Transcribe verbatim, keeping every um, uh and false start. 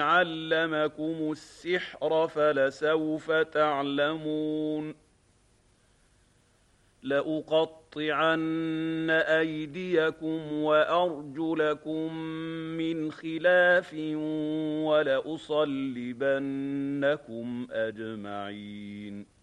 عَلَّمَكُمُ السِّحْرَ فَلَسَوْفَ تَعْلَمُونَ لَأُقَطِّعَنَّ أَيْدِيَكُمْ وَأَرْجُلَكُم مِّنْ خِلَافٍ وَلَأُصَلِّبَنَّكُمْ أَجْمَعِينَ